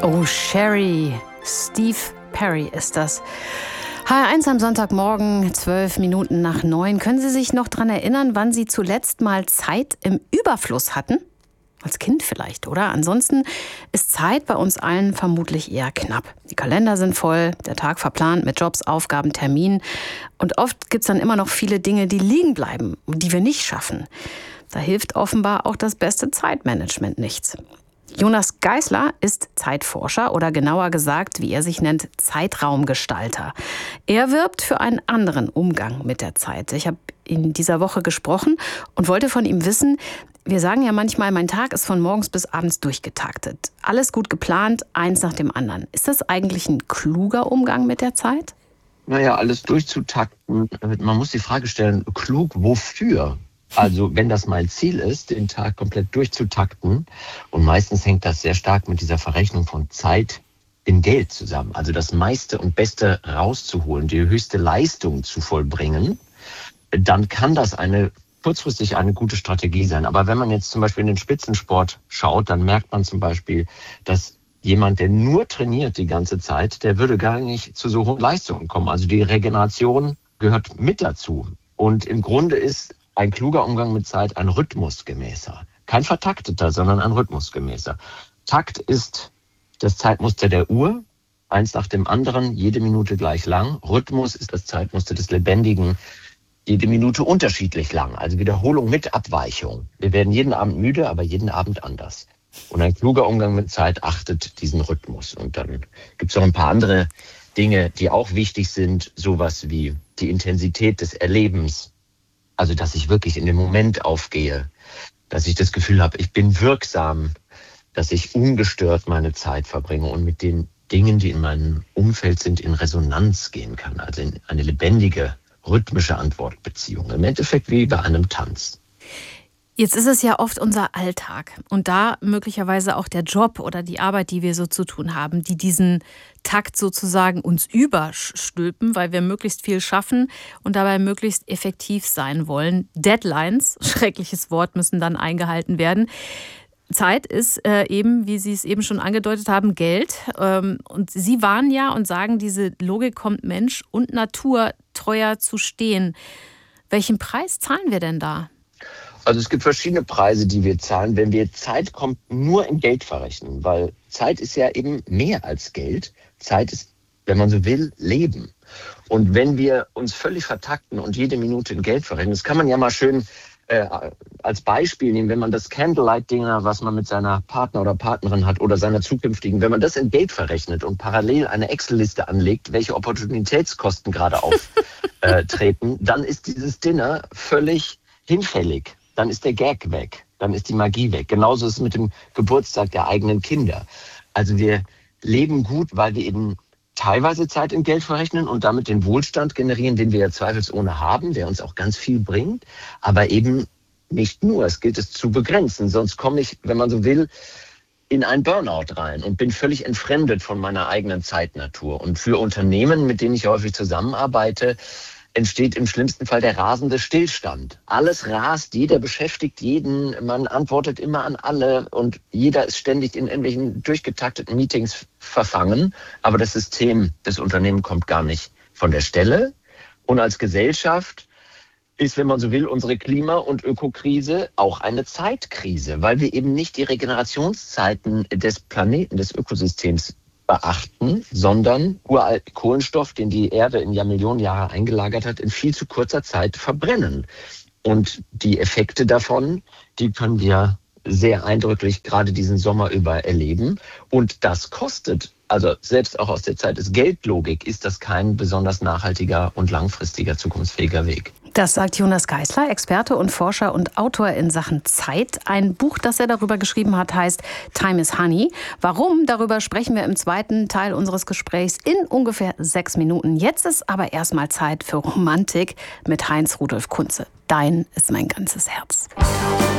Oh, Sherry. Steve Perry ist das. HR1 am Sonntagmorgen, 12 Minuten nach 9. Können Sie sich noch daran erinnern, wann Sie zuletzt mal Zeit im Überfluss hatten? Als Kind vielleicht, oder? Ansonsten ist Zeit bei uns allen vermutlich eher knapp. Die Kalender sind voll, der Tag verplant mit Jobs, Aufgaben, Terminen. Und oft gibt es dann immer noch viele Dinge, die liegen bleiben und die wir nicht schaffen. Da hilft offenbar auch das beste Zeitmanagement nichts. Jonas Geisler ist Zeitforscher oder genauer gesagt, wie er sich nennt, Zeitraumgestalter. Er wirbt für einen anderen Umgang mit der Zeit. Ich habe ihn in dieser Woche gesprochen und wollte von ihm wissen, wir sagen ja manchmal, mein Tag ist von morgens bis abends durchgetaktet. Alles gut geplant, eins nach dem anderen. Ist das eigentlich ein kluger Umgang mit der Zeit? Naja, alles durchzutakten, man muss die Frage stellen, klug wofür? Also wenn das mein Ziel ist, den Tag komplett durchzutakten, und meistens hängt das sehr stark mit dieser Verrechnung von Zeit in Geld zusammen, also das meiste und Beste rauszuholen, die höchste Leistung zu vollbringen, dann kann das kurzfristig eine gute Strategie sein. Aber wenn man jetzt zum Beispiel in den Spitzensport schaut, dann merkt man zum Beispiel, dass jemand, der nur trainiert die ganze Zeit, der würde gar nicht zu so hohen Leistungen kommen. Also die Regeneration gehört mit dazu. Und im Grunde ist ein kluger Umgang mit Zeit ein rhythmusgemäßer. Kein vertakteter, sondern ein rhythmusgemäßer. Takt ist das Zeitmuster der Uhr, eins nach dem anderen, jede Minute gleich lang. Rhythmus ist das Zeitmuster des Lebendigen, jede Minute unterschiedlich lang. Also Wiederholung mit Abweichung. Wir werden jeden Abend müde, aber jeden Abend anders. Und ein kluger Umgang mit Zeit achtet diesen Rhythmus. Und dann gibt es noch ein paar andere Dinge, die auch wichtig sind, sowas wie die Intensität des Erlebens. Also, dass ich wirklich in den Moment aufgehe, dass ich das Gefühl habe, ich bin wirksam, dass ich ungestört meine Zeit verbringe und mit den Dingen, die in meinem Umfeld sind, in Resonanz gehen kann. Also in eine lebendige, rhythmische Antwortbeziehung. Im Endeffekt wie bei einem Tanz. Jetzt ist es ja oft unser Alltag und da möglicherweise auch der Job oder die Arbeit, die wir so zu tun haben, die diesen Takt sozusagen uns überstülpen, weil wir möglichst viel schaffen und dabei möglichst effektiv sein wollen. Deadlines, schreckliches Wort, müssen dann eingehalten werden. Zeit ist eben, wie Sie es eben schon angedeutet haben, Geld. Und Sie warnen ja und sagen, diese Logik kommt Mensch und Natur teuer zu stehen. Welchen Preis zahlen wir denn da? Also es gibt verschiedene Preise, die wir zahlen, wenn wir Zeit nur in Geld verrechnen, weil Zeit ist ja eben mehr als Geld. Zeit ist, wenn man so will, Leben. Und wenn wir uns völlig vertakten und jede Minute in Geld verrechnen, das kann man ja mal schön als Beispiel nehmen, wenn man das Candlelight-Dinner, was man mit seiner Partner oder Partnerin hat oder seiner zukünftigen, wenn man das in Geld verrechnet und parallel eine Excel-Liste anlegt, welche Opportunitätskosten gerade auftreten, dann ist dieses Dinner völlig hinfällig. Dann ist der Gag weg, dann ist die Magie weg. Genauso ist es mit dem Geburtstag der eigenen Kinder. Also wir leben gut, weil wir eben teilweise Zeit in Geld verrechnen und damit den Wohlstand generieren, den wir ja zweifelsohne haben, der uns auch ganz viel bringt, aber eben nicht nur. Es gilt es zu begrenzen, sonst komme ich, wenn man so will, in ein Burnout rein und bin völlig entfremdet von meiner eigenen Zeitnatur. Und für Unternehmen, mit denen ich häufig zusammenarbeite, entsteht im schlimmsten Fall der rasende Stillstand. Alles rast, jeder beschäftigt jeden, man antwortet immer an alle und jeder ist ständig in irgendwelchen durchgetakteten Meetings verfangen. Aber das System des Unternehmens kommt gar nicht von der Stelle. Und als Gesellschaft ist, wenn man so will, unsere Klima- und Ökokrise auch eine Zeitkrise, weil wir eben nicht die Regenerationszeiten des Planeten, des Ökosystems beachten, sondern uralten Kohlenstoff, den die Erde in Millionen Jahre eingelagert hat, in viel zu kurzer Zeit verbrennen. Und die Effekte davon, die können wir sehr eindrücklich gerade diesen Sommer über erleben. Und das kostet, also selbst auch aus der Zeit des Geldlogik, ist das kein besonders nachhaltiger und langfristiger zukunftsfähiger Weg. Das sagt Jonas Geisler, Experte und Forscher und Autor in Sachen Zeit. Ein Buch, das er darüber geschrieben hat, heißt Time is Honey. Warum? Darüber sprechen wir im zweiten Teil unseres Gesprächs in ungefähr 6 Minuten. Jetzt ist aber erstmal Zeit für Romantik mit Heinz Rudolf Kunze. Dein ist mein ganzes Herz.